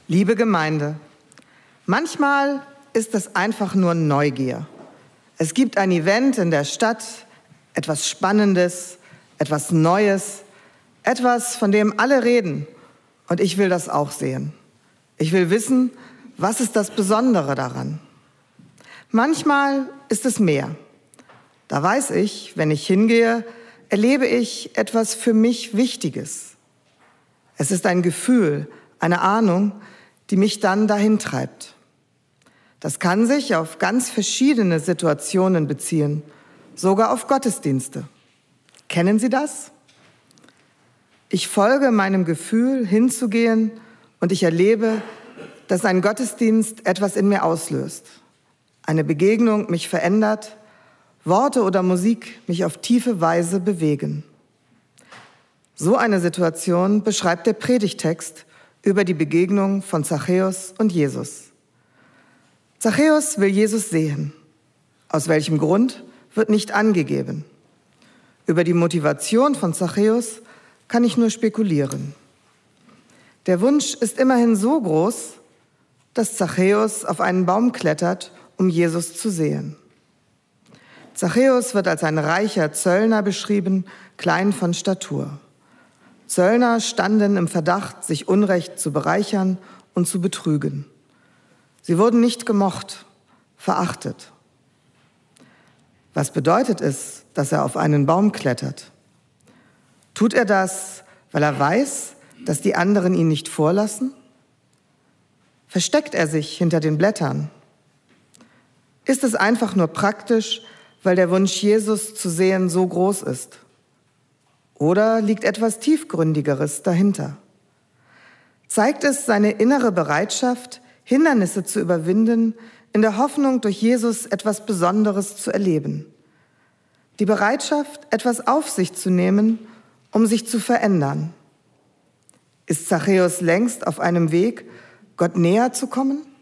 Liebe Gemeinde, manchmal ist es einfach nur Neugier. Es gibt ein Event in der Stadt, etwas Spannendes, etwas Neues, etwas, von dem alle reden. Und ich will das auch sehen. Ich will wissen, was ist das Besondere daran? Manchmal ist es mehr. Da weiß ich, wenn ich hingehe, erlebe ich etwas für mich Wichtiges. Es ist ein Gefühl, eine Ahnung, die mich dann dahin treibt. Das kann sich auf ganz verschiedene Situationen beziehen, sogar auf Gottesdienste. Kennen Sie das? Ich folge meinem Gefühl, hinzugehen, und ich erlebe, dass ein Gottesdienst etwas in mir auslöst. Eine Begegnung mich verändert, Worte oder Musik mich auf tiefe Weise bewegen. So eine Situation beschreibt der Predigtext über die Begegnung von Zachäus und Jesus. Zachäus will Jesus sehen. Aus welchem Grund, wird nicht angegeben. Über die Motivation von Zachäus kann ich nur spekulieren. Der Wunsch ist immerhin so groß, dass Zachäus auf einen Baum klettert, um Jesus zu sehen. Zachäus wird als ein reicher Zöllner beschrieben, klein von Statur. Zöllner standen im Verdacht, sich Unrecht zu bereichern und zu betrügen. Sie wurden nicht gemocht, verachtet. Was bedeutet es, dass er auf einen Baum klettert? Tut er das, weil er weiß, dass die anderen ihn nicht vorlassen? Versteckt er sich hinter den Blättern? Ist es einfach nur praktisch, weil der Wunsch, Jesus zu sehen, so groß ist? Oder liegt etwas Tiefgründigeres dahinter? Zeigt es seine innere Bereitschaft, Hindernisse zu überwinden, in der Hoffnung, durch Jesus etwas Besonderes zu erleben? Die Bereitschaft, etwas auf sich zu nehmen, um sich zu verändern. Ist Zachäus längst auf einem Weg, Gott näher zu kommen?